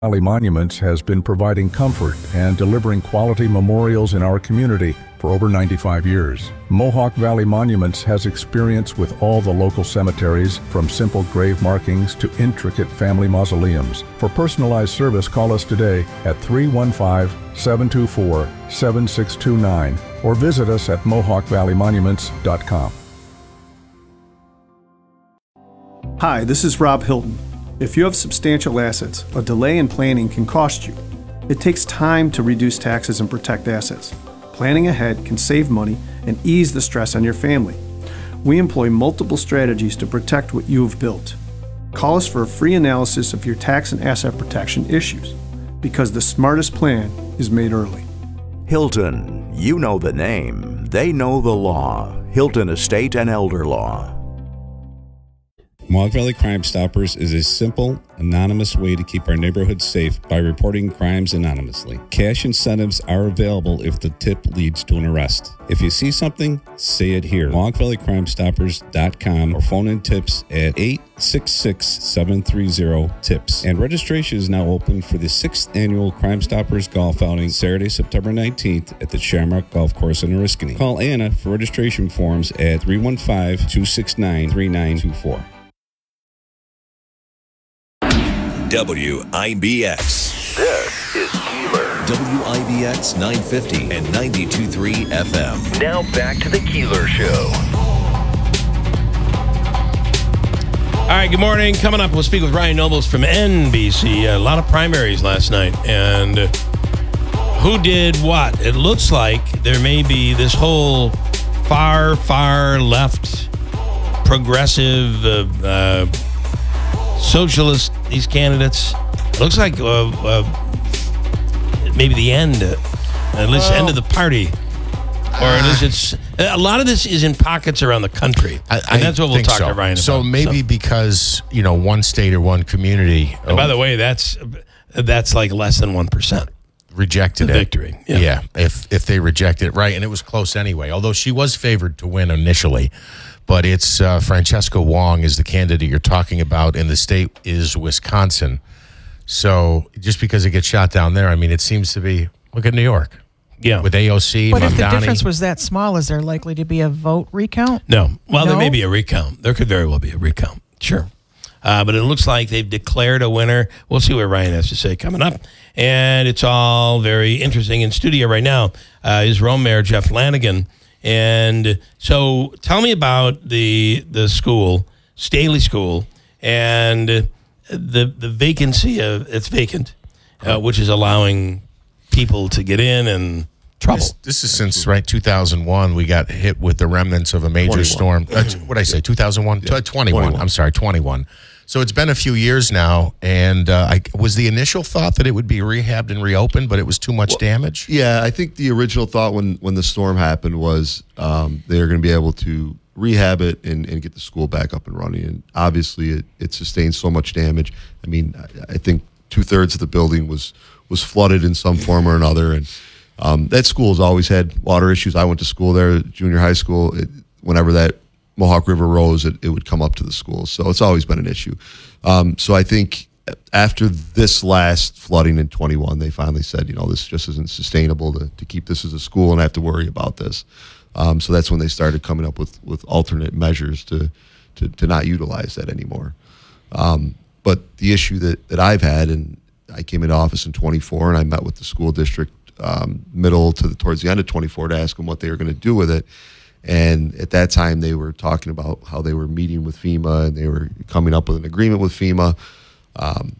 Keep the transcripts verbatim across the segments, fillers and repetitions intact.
Valley Monuments has been providing comfort and delivering quality memorials in our community for over ninety-five years. Mohawk Valley Monuments has experience with all the local cemeteries, from simple grave markings to intricate family mausoleums. For personalized service, call us today at three one five, seven two four, seven six two nine or visit us at mohawk valley monuments dot com. Hi, this is Rob Hilton. If you have substantial assets, a delay in planning can cost you. It takes time to reduce taxes and protect assets. Planning ahead can save money and ease the stress on your family. We employ multiple strategies to protect what you have built. Call us for a free analysis of your tax and asset protection issues, because the smartest plan is made early. Hilton, you know the name, they know the law. Hilton Estate and Elder Law. Mohawk Valley Crime Stoppers is a simple, anonymous way to keep our neighborhood safe by reporting crimes anonymously. Cash incentives are available if the tip leads to an arrest. If you see something, say it here. mohawk valley crime stoppers dot com or phone in tips at eight six six, seven three zero, TIPS. And registration is now open for the sixth annual Crime Stoppers Golf Outing, Saturday, September nineteenth at the Shamrock Golf Course in Oriskany. Call Anna for registration forms at three one five, two six nine, three nine two four. W I B X. This is Keeler. W I B X nine fifty and ninety-two point three F M. Now back to the Keeler Show. All right, good morning. Coming up, we'll speak with Ryan Nobles from N B C. A lot of primaries last night. And who did what? It looks like there may be this whole far, far left progressive uh, uh, socialist, these candidates. It looks like uh, uh, maybe the end, uh, at least well, end of the party. Or at least it's, a lot of this is in pockets around the country. I, I and that's what we'll talk so. to Ryan about. So maybe so. because, you know, one state or one community. And by the way, that's that's like less than one percent. Rejected the it. Victory. Yeah. yeah, if if they reject it, right. And it was close anyway, although she was favored to win initially. But it's uh, Francesca Wong is the candidate you're talking about, and the state is Wisconsin. So just because it gets shot down there, I mean, it seems to be, look at New York. Yeah. With A O C, But Mamdani. if the difference was that small, is there likely to be a vote recount? No. Well, no? there may be a recount. There could very well be a recount. Sure. Uh, but it looks like they've declared a winner. We'll see what Ryan has to say coming up. And it's all very interesting. In studio right now uh, is Rome Mayor Jeff Lanigan. And so tell me about the the school, Staley School, and the the vacancy of it's vacant, uh, which is allowing people to get in and trouble. This, this is since, right, two thousand one, we got hit with the remnants of a major storm. Uh, what did I say, two thousand one? Yeah. twenty-one. twenty-one. I'm sorry, twenty-one. So it's been a few years now, and uh, I, was the initial thought that it would be rehabbed and reopened, but it was too much well, damage? Yeah, I think the original thought when, when the storm happened was um, they were going to be able to rehab it and, and get the school back up and running. And obviously it, it sustained so much damage. I mean, I, I think two-thirds of the building was, was flooded in some form or another. And um, that school has always had water issues. I went to school there, junior high school. It, whenever that Mohawk River rose, it, it would come up to the school. So it's always been an issue. Um, so I think after this last flooding in twenty-one, they finally said, you know, this just isn't sustainable to, to keep this as a school and have to worry about this. Um, so that's when they started coming up with, with alternate measures to, to, to not utilize that anymore. Um, but the issue that, that I've had, and I came into office in twenty-four, and I met with the school district um, middle to the, towards the end of twenty-four to ask them what they were going to do with it. And at that time, they were talking about how they were meeting with FEMA and they were coming up with an agreement with FEMA. Um,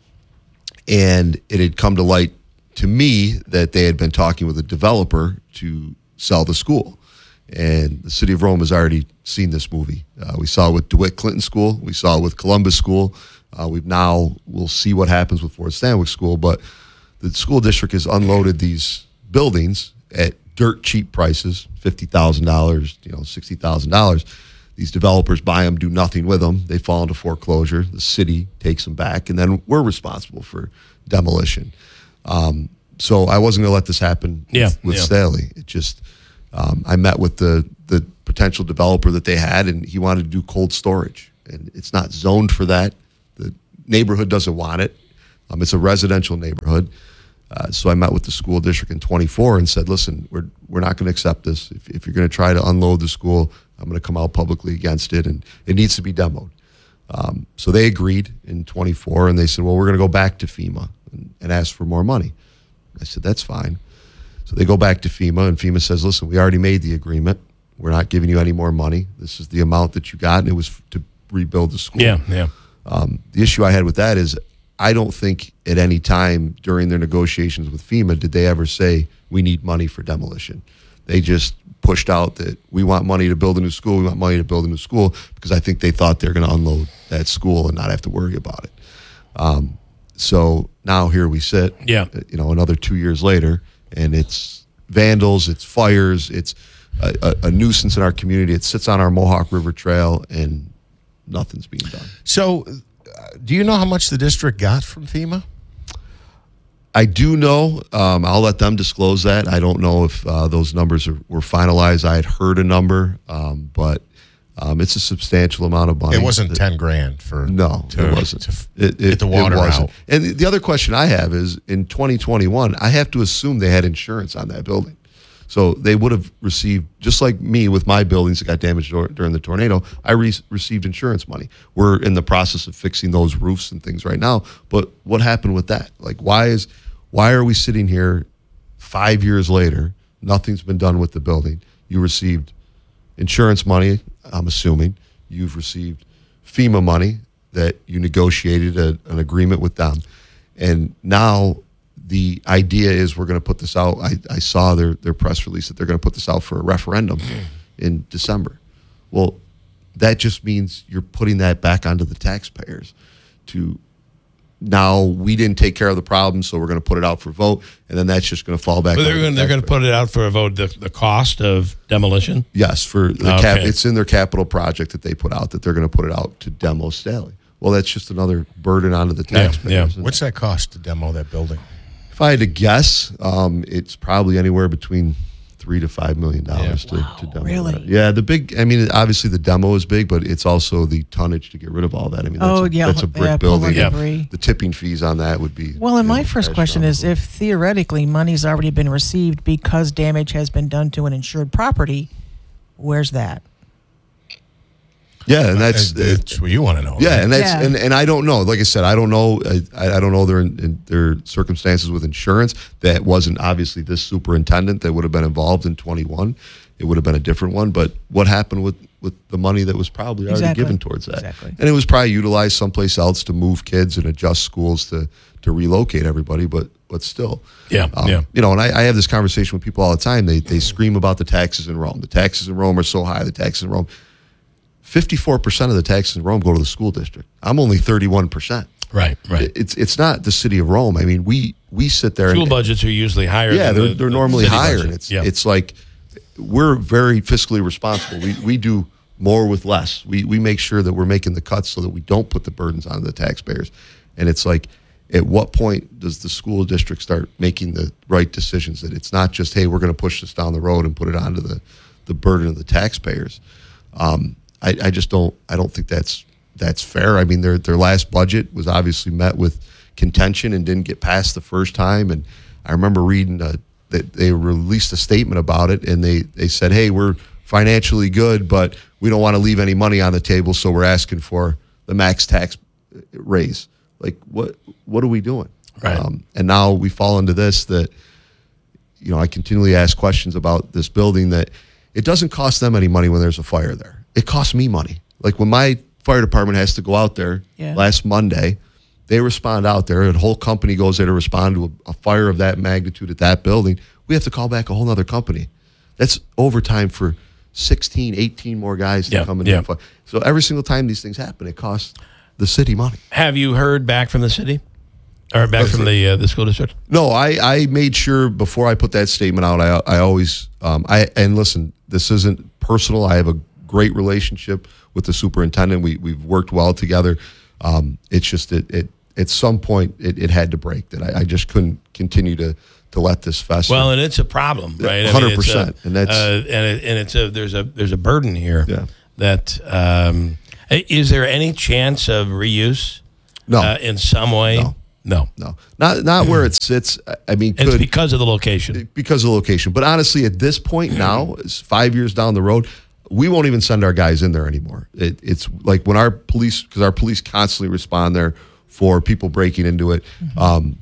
and it had come to light to me that they had been talking with a developer to sell the school. And the city of Rome has already seen this movie. Uh, we saw it with DeWitt Clinton School. We saw it with Columbus School. Uh, we've now, we'll see what happens with Fort Stanwix School. But the school district has unloaded these buildings at dirt cheap prices, fifty thousand dollars, you know, sixty thousand dollars. These developers buy them, do nothing with them. They fall into foreclosure. The city takes them back, and then we're responsible for demolition. Um, so I wasn't going to let this happen yeah, with, with yeah. Staley. It just, um, I met with the, the potential developer that they had, and he wanted to do cold storage. And it's not zoned for that. The neighborhood doesn't want it. Um, it's a residential neighborhood. Uh, so I met with the school district in twenty-four and said, listen, we're we're not going to accept this. If, if you're going to try to unload the school, I'm going to come out publicly against it, and it needs to be demoed. Um, so they agreed in twenty-four, and they said, well, we're going to go back to FEMA and, and ask for more money. I said, that's fine. So they go back to FEMA, and FEMA says, listen, we already made the agreement. We're not giving you any more money. This is the amount that you got, and it was to rebuild the school. Yeah, yeah. Um, the issue I had with that is I don't think at any time during their negotiations with FEMA did they ever say we need money for demolition. They just pushed out that we want money to build a new school, we want money to build a new school, because I think they thought they were going to unload that school and not have to worry about it. Um, so now here we sit, yeah. you know, another two years later, and it's vandals, it's fires, it's a, a, a nuisance in our community. It sits on our Mohawk River Trail, and nothing's being done. So, uh, do you know how much the district got from FEMA? I do know. Um, I'll let them disclose that. I don't know if uh, those numbers are, were finalized. I had heard a number, um, but um, it's a substantial amount of money. It wasn't ten grand for no, to, it wasn't. To it, it, get the water it wasn't. out. And the other question I have is, in twenty twenty-one, I have to assume they had insurance on that building. So they would have received, just like me with my buildings that got damaged during the tornado, I re- received insurance money. We're in the process of fixing those roofs and things right now. But what happened with that? Like, why is why are we sitting here five years later? Nothing's been done with the building. You received insurance money, I'm assuming. You've received FEMA money that you negotiated a, an agreement with them. And now the idea is we're going to put this out. I, I saw their, their press release that they're going to put this out for a referendum in December. Well, that just means you're putting that back onto the taxpayers to now we didn't take care of the problem, so we're going to put it out for vote, and then that's just going to fall back. But they're onto going, the they're going to put it out for a vote, the, the cost of demolition? Yes, for the Okay. cap, it's in their capital project that they put out that they're going to put it out to demo Staley. Well, that's just another burden onto the Yeah, taxpayers. yeah. What's that cost to demo that building? If I had to guess, um, it's probably anywhere between three to five million dollars Yeah. to, Wow, to demo really? that. Yeah, the big. I mean, obviously the demo is big, but it's also the tonnage to get rid of all that. I mean, that's, Oh, a, yeah, that's a brick yeah, pull the building. debris. The tipping fees on that would be. Well, and you my know, first cash question down is, the if theoretically money's already been received because damage has been done to an insured property, where's that? Yeah, and that's Uh, that's what you want to know. yeah, right? and that's Yeah. and, and I don't know. Like I said, I don't know. I, I don't know their in, their circumstances with insurance. That wasn't obviously this superintendent that would have been involved in twenty-one. It would have been a different one. But what happened with, with the money that was probably already Exactly. given towards that? Exactly. And it was probably utilized someplace else to move kids and adjust schools to to relocate everybody. But but still, Yeah, um, yeah. You know, and I, I have this conversation with people all the time. They they scream about the taxes in Rome. The taxes in Rome are so high. The taxes in Rome. fifty-four percent of the taxes in Rome go to the school district. I'm only thirty-one percent. Right, right. It's it's not the city of Rome. I mean, we we sit there. School and, budgets are usually higher. Yeah, than they're the, they're the normally city higher, budget. and it's yeah. it's like we're very fiscally responsible. We we do more with less. We we make sure that we're making the cuts so that we don't put the burdens on the taxpayers. And it's like, at what point does the school district start making the right decisions? That it's not just, hey, we're going to push this down the road and put it onto the the burden of the taxpayers. Um, I, I just don't. I don't think that's that's fair. I mean, their their last budget was obviously met with contention and didn't get passed the first time. And I remember reading uh, that they released a statement about it, and they they said, "Hey, we're financially good, but we don't want to leave any money on the table, so we're asking for the max tax raise." Like, what what are we doing? Right. Um, and now we fall into this that, you know, I continually ask questions about this building that it doesn't cost them any money when there's a fire there. It costs me money. Like when my fire department has to go out there Yeah. last Monday, they respond out there. A whole company goes there to respond to a, a fire of that magnitude at that building. We have to call back a whole other company. That's overtime for sixteen, eighteen more guys to Yeah, come in yeah. and fight. So every single time these things happen, it costs the city money. Have you heard back from the city? Or back from the uh, the school district? No, I, I made sure before I put that statement out, I I always, um, I and listen, this isn't personal. I have a great relationship with the superintendent. We, we've worked well together. Um, it's just, it, it at some point, it, it had to break, that I, I just couldn't continue to, to let this fester. Well, and it's a problem, right? one hundred percent. And that's uh, and, it, and it's a there's a there's a burden here. Yeah. That um, is there any chance of reuse? No. Uh, in some way. No. No. No. Not not where it sits. I mean, It's could, because of the location. because of the location. But honestly, at this point now, it's five years down the road, we won't even send our guys in there anymore. It, it's like when our police, because our police constantly respond there for people breaking into it. Mm-hmm. Um,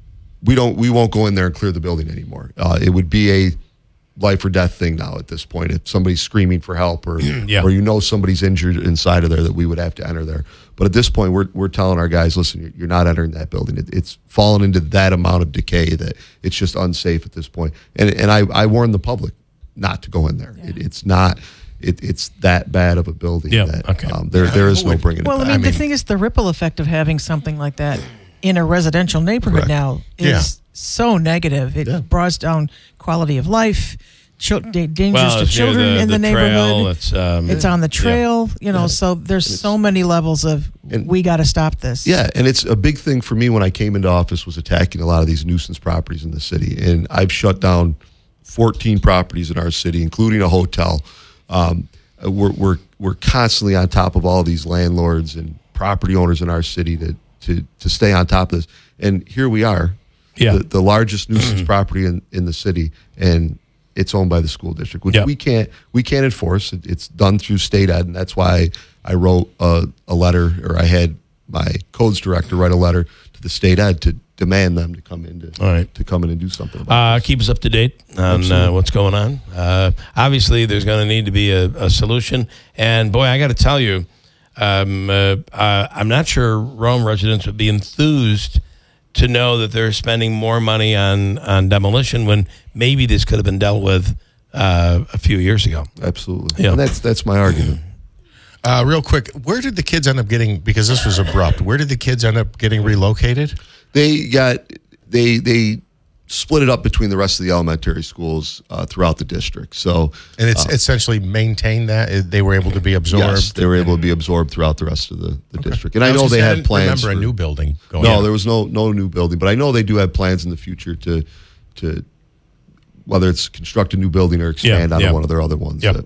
we don't, we won't go in there and clear the building anymore. Uh, it would be a life or death thing now at this point. If somebody's screaming for help, or yeah. or you know somebody's injured inside of there, that we would have to enter there. But at this point, we're we're telling our guys, listen, you're not entering that building. It, it's fallen into that amount of decay that it's just unsafe at this point. And and I I warn the public not to go in there. Yeah. It, it's not. It, it's that bad of a building. Yeah. That, Okay. Um, there there is no bringing well, it back. I mean, I mean, the thing is, the ripple effect of having something like that in a residential neighborhood Correct. now is Yeah. so negative. It Yeah. draws down quality of life, chil- da- dangers Well, to it's near children the- in the, the trail, neighborhood. it's, um, it's on the trail, you know. So there's so many levels of And- we got to stop this. Yeah, and it's a big thing for me when I came into office was attacking a lot of these nuisance properties in the city. And I've shut down fourteen properties in our city, including a hotel. Um, we're, we're, we're constantly on top of all these landlords and property owners in our city to, to, to stay on top of this. And here we are, Yeah. the, the largest nuisance property in, in the city, and it's owned by the school district, which Yep. we can't we can't enforce. It, it's done through state ed, and that's why I wrote a, a letter, or I had my codes director write a letter to the state ed to demand them to come in to, All right. to come in and do something about Uh, this. keep us up to date on uh, what's going on. Uh, obviously, there's going to need to be a, a solution. And boy, I got to tell you, um, uh, uh, I'm not sure Rome residents would be enthused to know that they're spending more money on, on demolition when maybe this could have been dealt with uh, a few years ago. Absolutely, Yeah. and that's that's my argument. Uh, real quick, where did the kids end up getting, because this was abrupt, where did the kids end up getting relocated? They got they they split it up between the rest of the elementary schools uh, throughout the district. So And it's uh, essentially maintained that? It- They were able to be absorbed? yes, they were able to be absorbed throughout the rest of the, the district. And I, was know gonna they say, I had didn't plans. remember for, a new building going No, on. there was no no new building, but I know they do have plans in the future to to whether it's construct a new building or expand Yeah, on yeah. one of their other ones. Yep. that-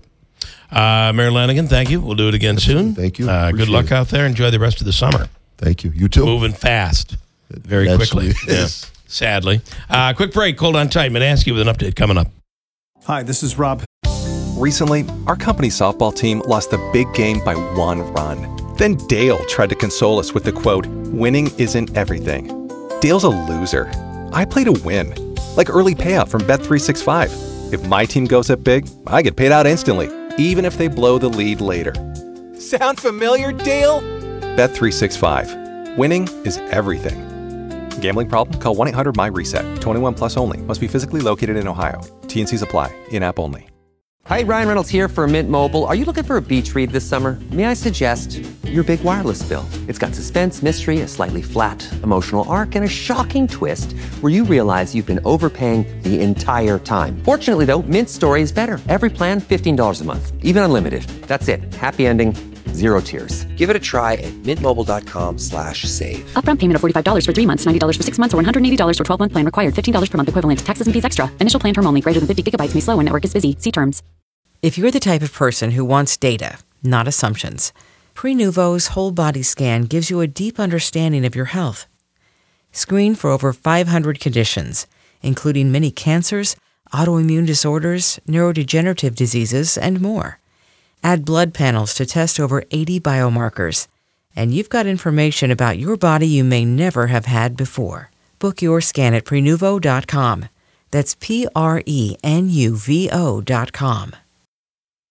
Uh, Mayor Lanigan, thank you. We'll do it again soon. Thank you. Uh, good Appreciate luck it. out there. Enjoy the rest of the summer. Thank you. You too. Moving fast, very Absolutely. quickly. It Yeah. is. Sadly. Uh, quick break. Hold on tight. I'm going to ask you with an update coming up. Hi, this is Rob. Recently, our company softball team lost a big game by one run. Then Dale tried to console us with the quote, "Winning isn't everything." Dale's a loser. I play to win. Like early payout from Bet three sixty-five. If my team goes up big, I get paid out instantly, even if they blow the lead later. Sound familiar, Dale? Bet three sixty-five. Winning is everything. Gambling problem? Call one eight hundred M Y reset. twenty-one plus only. Must be physically located in Ohio. T N Cs apply. In-app only. Hi, Ryan Reynolds here for Mint Mobile. Are you looking for a beach read this summer? May I suggest your big wireless bill? It's got suspense, mystery, a slightly flat, emotional arc, and a shocking twist where you realize you've been overpaying the entire time. Fortunately, though, Mint's story is better. Every plan, fifteen dollars a month. Even unlimited. That's it. Happy ending. Zero tears. Give it a try at mintmobile.com slash save. Upfront payment of forty-five dollars for three months, ninety dollars for six months, or one hundred eighty dollars for twelve-month plan required. fifteen dollars per month equivalent. Taxes and fees extra. Initial plan term only. Greater than fifty gigabytes may slow when network is busy. See terms. If you're the type of person who wants data, not assumptions, Prenuvo's whole body scan gives you a deep understanding of your health. Screen for over five hundred conditions, including many cancers, autoimmune disorders, neurodegenerative diseases, and more. Add blood panels to test over eighty biomarkers, and you've got information about your body you may never have had before. Book your scan at Prenuvo dot com. That's P R E N U V O dot com.